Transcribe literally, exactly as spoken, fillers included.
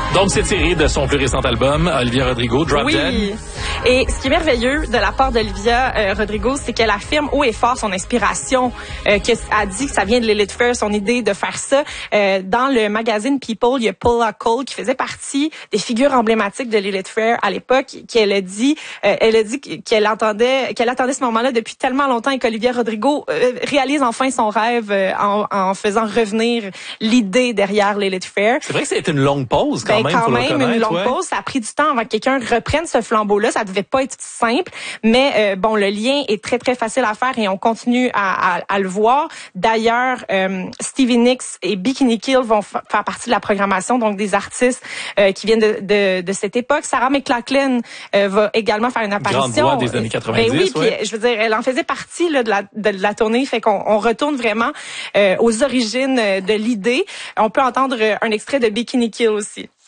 Donc, c'est tiré de son plus récent album, Olivia Rodrigo, Drop oui. Dead. Et ce qui est merveilleux de la part d'Olivia euh, Rodrigo, c'est qu'elle affirme haut et fort son inspiration, euh, qu'elle a dit que ça vient de Lilith Fair, son idée de faire ça. Euh, dans le magazine People, il y a Paula Cole qui faisait partie des figures emblématiques de Lilith Fair à l'époque, qui elle a dit, euh, elle a dit qu'elle entendait, qu'elle attendait ce moment-là depuis tellement longtemps et qu'Olivia Rodrigo euh, réalise enfin son rêve euh, en, en faisant revenir l'idée derrière Lilith Fair. C'est vrai que c'était une longue pause quand ben, même, quand faut même, le une longue ouais. pause. Ça a pris du temps avant que quelqu'un reprenne ce flambeau-là. Ça devait pas être simple, mais euh, bon, le lien est très très facile à faire et on continue à, à, à le voir. D'ailleurs, euh, Stevie Nicks et Bikini Kill vont f- faire partie de la programmation, donc des artistes euh, qui viennent de, de, de cette époque. Sarah McLachlan euh, va également faire une apparition. Grande voix des années quatre-vingt-dix. Ben oui, ouais. puis je veux dire, elle en faisait partie là, de, la, de, de la tournée, fait qu'on on retourne vraiment euh, aux origines de l'idée. On peut entendre un extrait de Bikini Kill aussi.